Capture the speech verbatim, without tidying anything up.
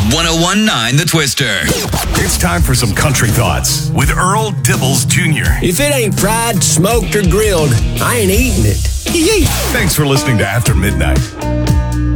one oh one point nine The Twister. It's time for some country thoughts with Earl Dibbles Junior If it ain't fried, smoked, or grilled, I ain't eating it. Thanks for listening to After Midnight.